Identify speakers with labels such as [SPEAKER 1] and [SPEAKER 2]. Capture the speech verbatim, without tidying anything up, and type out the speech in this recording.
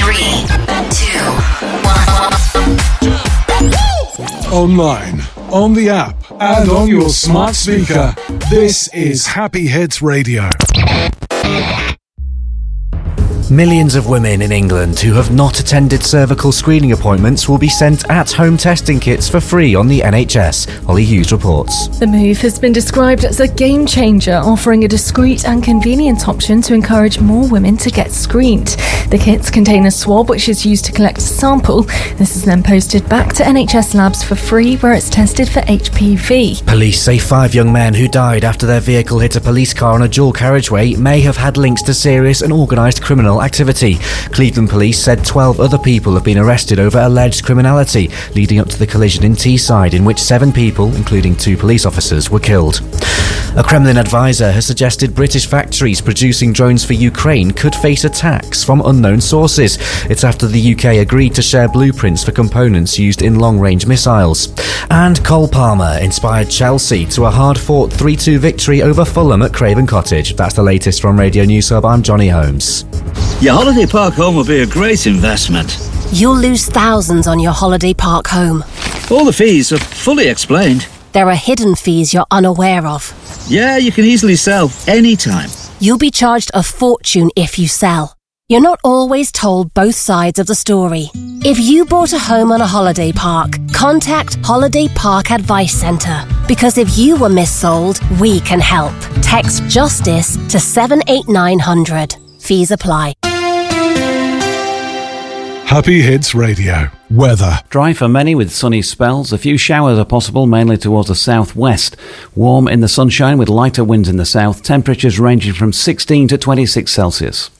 [SPEAKER 1] Three, two, one.
[SPEAKER 2] Online, on the app, and on your smart speaker. This is Happy Hits Radio.
[SPEAKER 3] Millions of women in England who have not attended cervical screening appointments will be sent at-home testing kits for free on the N H S, Holly Hughes reports.
[SPEAKER 4] The move has been described as a game changer, offering a discreet and convenient option to encourage more women to get screened. The kits contain a swab which is used to collect a sample. This is then posted back to N H S labs for free, where it's tested for H P V.
[SPEAKER 3] Police say five young men who died after their vehicle hit a police car on a dual carriageway may have had links to serious and organised criminal activity. Cleveland police said twelve other people have been arrested over alleged criminality leading up to the collision in Teesside, in which seven people, including two police officers, were killed. A Kremlin advisor has suggested British factories producing drones for Ukraine could face attacks from unknown sources. It's after the U K agreed to share blueprints for components used in long-range missiles. And Cole Palmer inspired Chelsea to a hard-fought three two victory over Fulham at Craven Cottage. That's the latest from Radio News Hub. I'm Johnny Holmes.
[SPEAKER 5] Your holiday park home will be a great investment.
[SPEAKER 6] You'll lose thousands on your holiday park home.
[SPEAKER 5] All the fees are fully explained.
[SPEAKER 6] There are hidden fees you're unaware of.
[SPEAKER 5] Yeah, you can easily sell anytime.
[SPEAKER 6] You'll be charged a fortune if you sell. You're not always told both sides of the story. If you bought a home on a holiday park, contact Holiday Park Advice Centre. Because if you were missold, we can help. Text JUSTICE to seven eight nine hundred. Fees apply.
[SPEAKER 2] Happy Hits Radio. Weather.
[SPEAKER 7] Dry for many with sunny spells. A few showers are possible, mainly towards the southwest. Warm in the sunshine with lighter winds in the south. Temperatures ranging from sixteen to twenty-six Celsius.